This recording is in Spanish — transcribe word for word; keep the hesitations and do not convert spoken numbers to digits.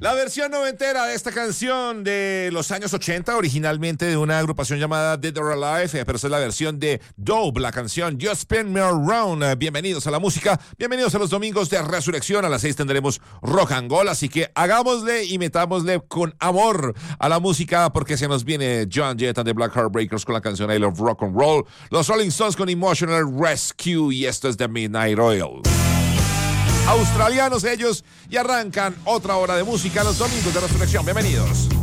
La versión noventera de esta canción de los años ochenta, originalmente de una agrupación llamada Dead or Alive, pero esta es la versión de Dope, la canción Just Spin Me Around. Bienvenidos a la música, bienvenidos a los domingos de Resurrección. A las seis tendremos Rock and Roll, así que hagámosle y metámosle con amor a la música, porque se nos viene Joan Jett and the Black Heartbreakers con la canción I Love Rock and Roll, los Rolling Stones con Emotional Rescue, y esto es The Midnight Oil. Australianos ellos, y arrancan otra hora de música los domingos de Resurrección. Bienvenidos.